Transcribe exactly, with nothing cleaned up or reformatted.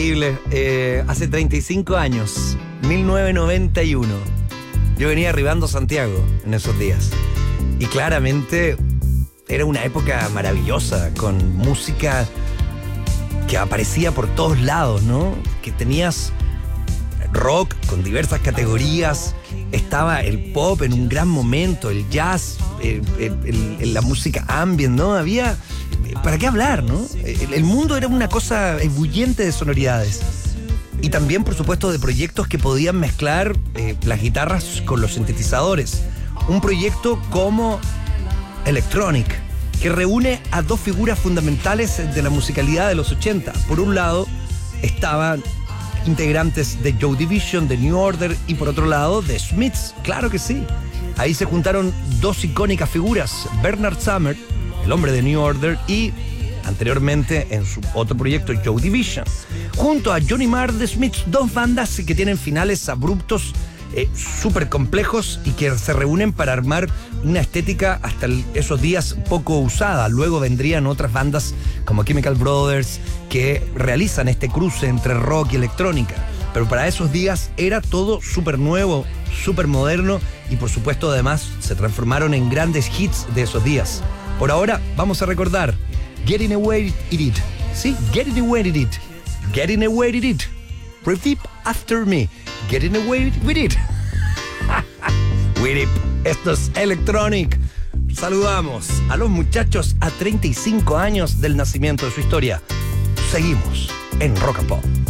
increíble. Eh, hace treinta y cinco años, mil novecientos noventa y uno, yo venía arribando a Santiago en esos días. Y claramente era una época maravillosa, con música que aparecía por todos lados, ¿no? Que tenías rock con diversas categorías, estaba el pop en un gran momento, el jazz, el, el, el, la música ambient, ¿no? Había... ¿Para qué hablar, no? El, el mundo era una cosa ebulliente de sonoridades. Y también, por supuesto, de proyectos que podían mezclar eh, las guitarras con los sintetizadores. Un proyecto como Electronic, que reúne a dos figuras fundamentales de la musicalidad de los ochenta. Por un lado, estaban integrantes de Joy Division, de New Order, y por otro lado, de Smiths. Claro que sí. Ahí se juntaron dos icónicas figuras, Bernard Sumner, el hombre de New Order, y anteriormente en su otro proyecto, Joy Division, junto a Johnny Marr de Smiths, dos bandas que tienen finales abruptos, eh, súper complejos, y que se reúnen para armar una estética hasta el, esos días poco usada. Luego vendrían otras bandas como Chemical Brothers que realizan este cruce entre rock y electrónica, pero para esos días era todo súper nuevo, súper moderno, y por supuesto además se transformaron en grandes hits de esos días. Por ahora vamos a recordar Getting Away With It. Sí, Getting Away With It. Getting Away With It. Repeat after me. Getting Away With It. With It. Esto es Electronic. Saludamos a los muchachos a treinta y cinco años del nacimiento de su historia. Seguimos en Rock and Pop.